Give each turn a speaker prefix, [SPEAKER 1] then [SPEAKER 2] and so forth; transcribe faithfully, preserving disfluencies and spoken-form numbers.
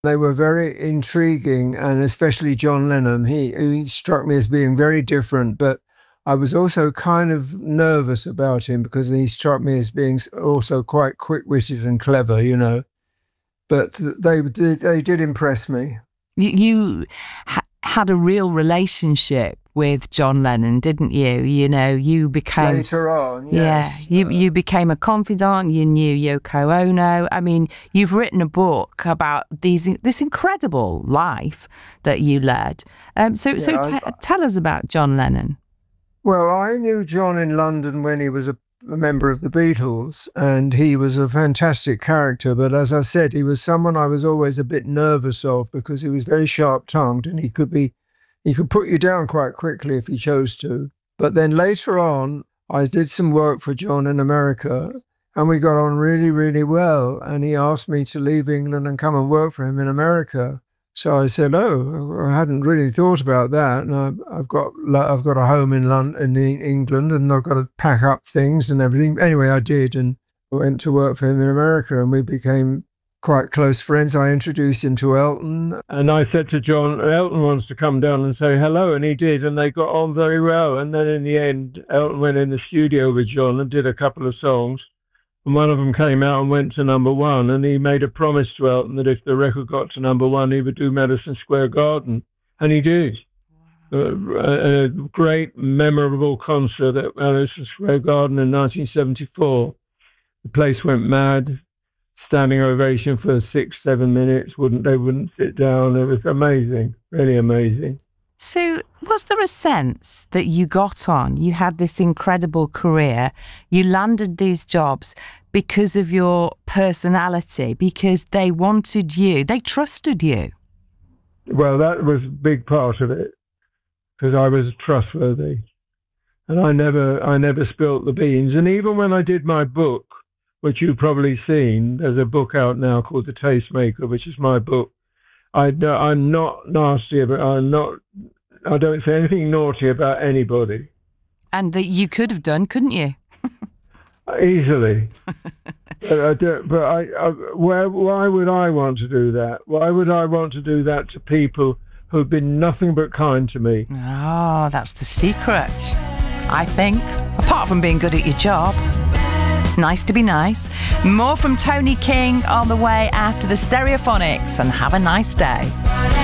[SPEAKER 1] They were very intriguing, and especially John Lennon. He, he struck me as being very different, but I was also kind of nervous about him because he struck me as being also quite quick-witted and clever, you know. But they did, they did impress me.
[SPEAKER 2] You, you ha- had a real relationship with John Lennon, didn't you? You know, you became...
[SPEAKER 1] Later on, yes.
[SPEAKER 2] Yeah, you, you became a confidant, you knew Yoko Ono. I mean, you've written a book about these this incredible life that you led. Um, so, yeah, so t- I, tell us about John Lennon.
[SPEAKER 1] Well, I knew John in London when he was a, a member of the Beatles, and he was a fantastic character. But as I said, he was someone I was always a bit nervous of because he was very sharp-tongued, and he could be he could put you down quite quickly if he chose to. But then later on, I did some work for John in America, and we got on really, really well. And he asked me to leave England and come and work for him in America. So I said, "Oh, I hadn't really thought about that. And I, I've got I've got a home in London, in England, and I've got to pack up things and everything." Anyway, I did, and went to work for him in America, and we became quite close friends. I introduced him to Elton. And I said to John, Elton wants to come down and say hello, and he did, and they got on very well. And then in the end, Elton went in the studio with John and did a couple of songs, and one of them came out and went to number one, and he made a promise to Elton that if the record got to number one, he would do Madison Square Garden, and he did. A, a great, memorable concert at Madison Square Garden in nineteen seventy-four. The place went mad. Standing ovation for six, seven minutes. Wouldn't they wouldn't sit down. It was amazing, really amazing.
[SPEAKER 2] So was there a sense that you got on? You had this incredible career. You landed these jobs because of your personality, because they wanted you. They trusted you.
[SPEAKER 1] Well, that was a big part of it, because I was trustworthy. And I never, I never spilt the beans. And even when I did my book, which you've probably seen, there's a book out now called The Tastemaker, which is my book. I, I'm not nasty, but I'm not, I don't say anything naughty about anybody.
[SPEAKER 2] And that you could have done, couldn't you?
[SPEAKER 1] Easily. but I, do, but I, I where, why would I want to do that? Why would I want to do that to people who've been nothing but kind to me?
[SPEAKER 2] Oh, that's the secret, I think. Apart from being good at your job. Nice to be nice. More from Tony King on the way after the Stereophonics, and have a nice day.